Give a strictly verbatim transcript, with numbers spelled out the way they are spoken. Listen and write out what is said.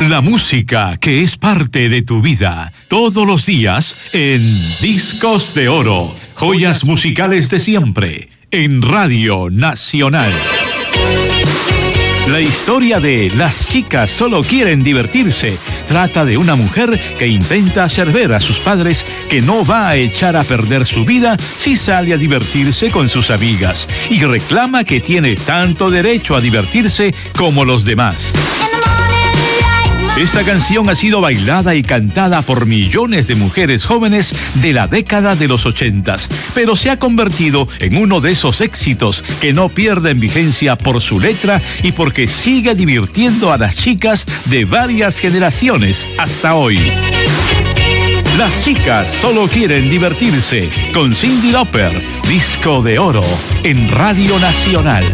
La música que es parte de tu vida, todos los días en Discos de Oro, joyas musicales de siempre, en Radio Nacional. La historia de Las chicas solo quieren divertirse trata de una mujer que intenta hacer ver a sus padres que no va a echar a perder su vida si sale a divertirse con sus amigas y reclama que tiene tanto derecho a divertirse como los demás. Esta canción ha sido bailada y cantada por millones de mujeres jóvenes de la década de los ochentas, pero se ha convertido en uno de esos éxitos que no pierden vigencia por su letra y porque sigue divirtiendo a las chicas de varias generaciones hasta hoy. Las chicas solo quieren divertirse con Cyndi Lauper, Disco de Oro, en Radio Nacional.